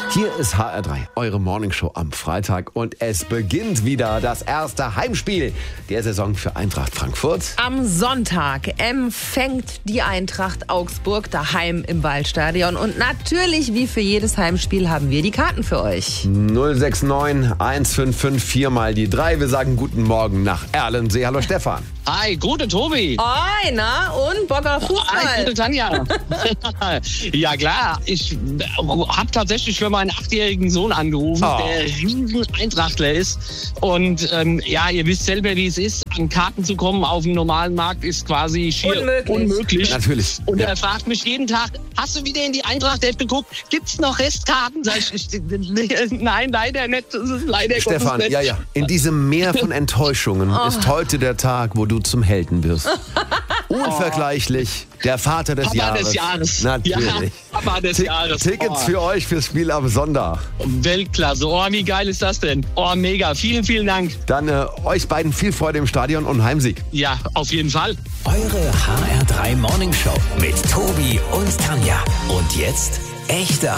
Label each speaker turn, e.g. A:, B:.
A: Hier ist HR3, eure Morningshow am Freitag und es beginnt wieder das erste Heimspiel der Saison für Eintracht Frankfurt.
B: Am Sonntag empfängt die Eintracht Augsburg daheim im Waldstadion und natürlich, wie für jedes Heimspiel, haben wir die Karten für euch.
A: 069 155 4 mal die 3. Wir sagen guten Morgen nach Erlensee. Hallo Stefan.
C: Hi, gute Tobi.
B: Oi, na und Bock auf Fußball?
C: Hi, gute Tanja. Ja klar, ich habe tatsächlich für meinen 8-jährigen Sohn angerufen, der riesen Eintrachtler ist. Und ja, ihr wisst selber, wie es ist. An Karten zu kommen auf dem normalen Markt ist quasi schier unmöglich.
A: Natürlich.
C: Und er fragt mich jeden Tag, hast du wieder in die Eintracht-App geguckt? Gibt's noch Restkarten? Sag ich, nein, leider nicht. Das ist leider
A: Stefan,
C: Gottes
A: ja. In diesem Meer von Enttäuschungen ist heute der Tag, wo du zum Helden wirst. Unvergleichlich. Der Vater des
C: Papa des Jahres.
A: Natürlich.
C: Ja, Papa des Jahres.
A: Tickets für euch fürs Spiel am Sonntag.
C: Weltklasse. Oh, wie geil ist das denn? Oh, mega. Vielen, vielen Dank.
A: Dann euch beiden viel Freude im Stadion und Heimsieg.
C: Ja, auf jeden Fall.
D: Eure HR3 Morningshow mit Tobi und Tanja. Und jetzt echte